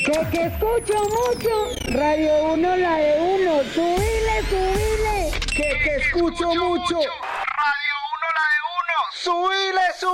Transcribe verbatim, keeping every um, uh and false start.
Que, que escucho mucho. Radio uno, la de uno. Subile, subile. Que, que escucho mucho. Radio uno, la de uno. Subile, subile.